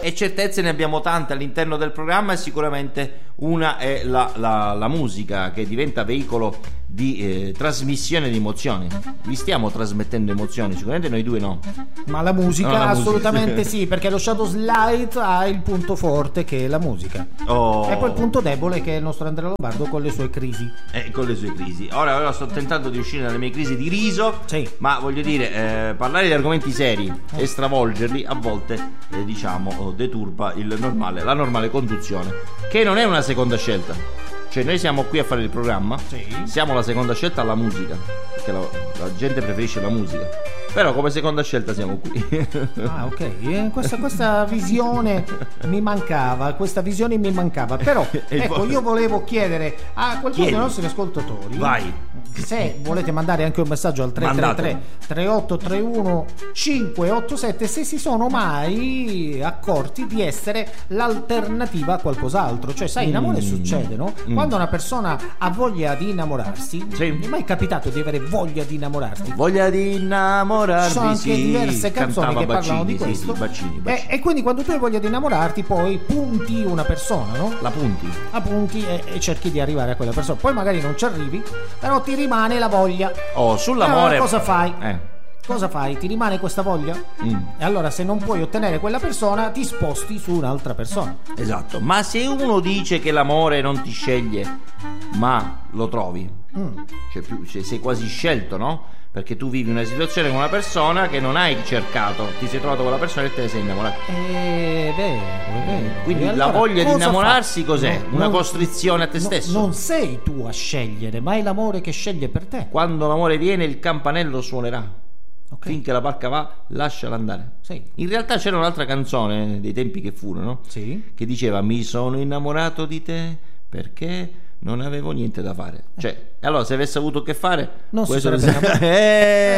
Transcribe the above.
E certezze ne abbiamo tante all'interno del programma, e sicuramente una è la musica, che diventa veicolo di trasmissione di emozioni. Vi stiamo trasmettendo emozioni? Sicuramente noi due no. Ma la musica, No, la assolutamente musica. sì, perché lo Shadow Slide ha il punto forte che è la musica. E poi il punto debole che è il nostro Andrea Lombardo con le sue crisi. Con le sue crisi. Ora sto tentando di uscire dalle mie crisi di riso, Sì. ma voglio dire, parlare di argomenti seri e stravolgerli a volte deturpa la normale conduzione, che non è una seconda scelta. Cioè noi siamo qui a fare il programma, Sì. siamo la seconda scelta alla musica, perché la gente preferisce la musica, però come seconda scelta siamo qui. Ah, ok, questa visione mi mancava, però ecco, io volevo chiedere a qualcuno dei nostri ascoltatori, Vai. se volete mandare anche un messaggio al 333 3831 587, se si sono mai accorti di essere l'alternativa a qualcos'altro. Cioè, sai, in amore succede, no? Quando una persona ha voglia di innamorarsi, Sì. mi è mai capitato di avere voglia di innamorarti? Voglia di innamorarvi. Ci sono anche sì, diverse canzoni cantava che parlano Baccini, di questo. sì, Baccini. E quindi quando tu hai voglia di innamorarti, poi punti una persona, no? La punti. Appunti e cerchi di arrivare a quella persona. Poi magari non ci arrivi, però ti rimane la voglia. Sull'amore. Allora, cosa fai? Cosa fai? Ti rimane questa voglia? E allora, se non puoi ottenere quella persona, ti sposti su un'altra persona. Esatto. Ma se uno dice che l'amore non ti sceglie, ma lo trovi, cioè sei quasi scelto, no? Perché tu vivi una situazione con una persona che non hai cercato, ti sei trovato con la persona e te ne sei innamorato. È vero. Quindi E allora, la voglia di cosa innamorarsi fai? cos'è? Una costrizione a te stesso. Non sei tu a scegliere, ma è l'amore che sceglie per te. Quando l'amore viene, il campanello suonerà. Ok. Finché la barca va, lasciala andare. Sì. In realtà c'era un'altra canzone dei tempi che furono, Sì. che diceva: mi sono innamorato di te perché non avevo niente da fare. Cioè, allora se avesse avuto che fare, Non si questo sarebbe innamorato.